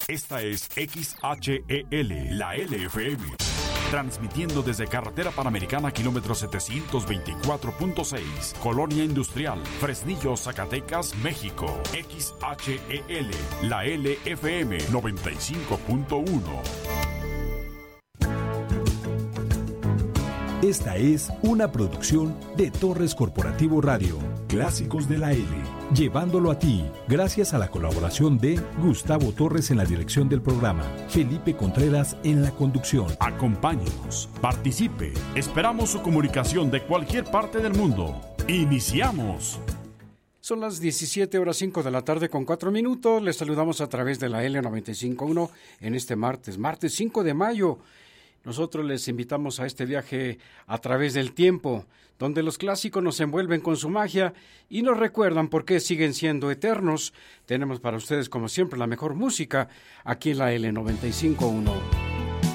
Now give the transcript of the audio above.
Esta es XHEL, la LFM. Transmitiendo desde Carretera Panamericana, kilómetro 724.6, Colonia Industrial, Fresnillo, Zacatecas, México. XHEL, la LFM 95.1. Esta es una producción de Torres Corporativo Radio. Clásicos de la L. Llevándolo a ti, gracias a la colaboración de Gustavo Torres en la dirección del programa, Felipe Contreras en la conducción. Acompáñenos, participe. Esperamos su comunicación de cualquier parte del mundo. ¡Iniciamos! Son las 17:05 de la tarde con 4 minutos. Les saludamos a través de la L95.1 en este martes 5 de mayo. Nosotros les invitamos a este viaje a través del tiempo, donde los clásicos nos envuelven con su magia y nos recuerdan por qué siguen siendo eternos. Tenemos para ustedes, como siempre, la mejor música aquí en la L95.1.